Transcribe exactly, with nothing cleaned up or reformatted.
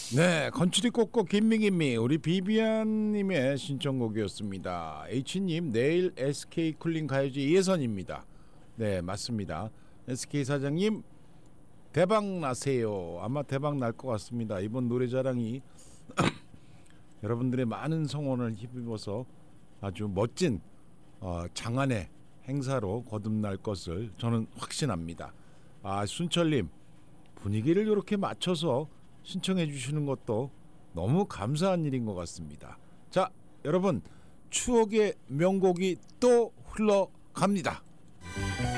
네, 건추리 꼬꼬 김미김미 우리 비비안님의 신청곡이었습니다. H님 내일 에스케이 쿨링 가요제 예선입니다. 네, 맞습니다. 에스케이 사장님 대박 나세요. 아마 대박 날 것 같습니다. 이번 노래자랑이 여러분들의 많은 성원을 힘입어서 아주 멋진 어, 장안의 행사로 거듭날 것을 저는 확신합니다. 아, 순철님 분위기를 이렇게 맞춰서 신청해 주시는 것도 너무 감사한 일인 것 같습니다. 자, 여러분 추억의 명곡이 또 흘러갑니다.